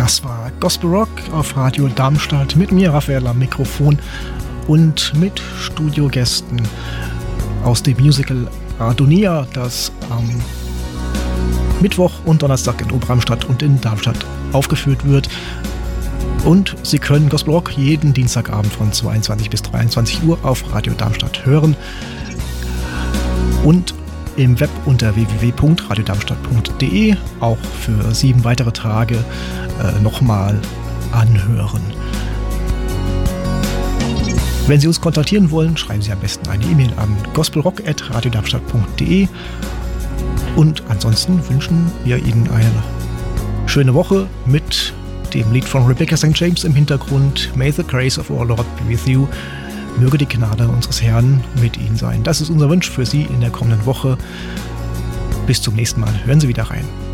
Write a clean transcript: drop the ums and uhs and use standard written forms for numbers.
Das war Gospel Rock auf Radio Darmstadt mit mir, Raphael, am Mikrofon und mit Studiogästen aus dem Musical Adonia, das am Mittwoch und Donnerstag in Oberramstadt und in Darmstadt aufgeführt wird. Und Sie können Gospel Rock jeden Dienstagabend von 22 bis 23 Uhr auf Radio Darmstadt hören und im Web unter www.radiodarmstadt.de auch für 7 weitere Tage nochmal anhören. Wenn Sie uns kontaktieren wollen, schreiben Sie am besten eine E-Mail an gospelrock@radiodarmstadt.de. Und ansonsten wünschen wir Ihnen eine schöne Woche mit dem Lied von Rebecca St. James im Hintergrund. May the grace of our Lord be with you. Möge die Gnade unseres Herrn mit Ihnen sein. Das ist unser Wunsch für Sie in der kommenden Woche. Bis zum nächsten Mal. Hören Sie wieder rein.